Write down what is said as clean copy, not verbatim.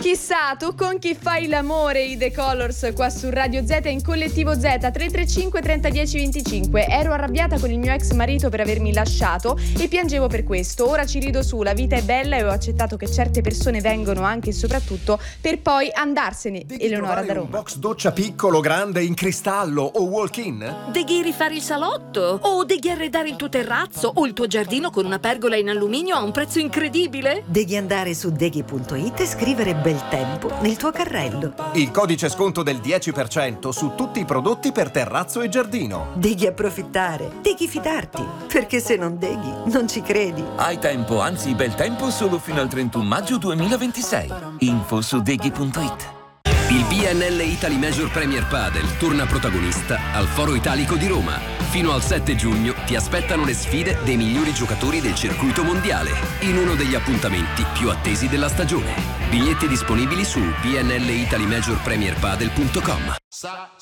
Chissà, tu con chi fai l'amore? I The Colors qua su Radio Z in Collettivo Z 335 30 10 25. Ero arrabbiata con il mio ex marito per avermi lasciato e piangevo per questo. Ora ci rido su, la vita è bella e ho accettato che certe persone vengono anche e soprattutto per poi andarsene. Eleonora da Roma. Un box doccia piccolo, grande, in cristallo o walk-in? Devi rifare il salotto? O devi arredare il tuo terrazzo o il tuo giardino con una pergola in alluminio a un prezzo incredibile? Devi andare su deghi.it e scrivere bel tempo nel tuo carrello. Il codice sconto del 10% su tutti i prodotti per terrazzo e giardino. Devi approfittare, devi fidarti, perché se non deghi non ci credi. Hai tempo, anzi bel tempo solo fino al 31 maggio 2026. Info su deghi.it. Il BNL Italy Major Premier Padel torna protagonista al Foro Italico di Roma. Fino al 7 giugno ti aspettano le sfide dei migliori giocatori del circuito mondiale in uno degli appuntamenti più attesi della stagione. Biglietti disponibili su bnlitalymajorpremierpadel.com.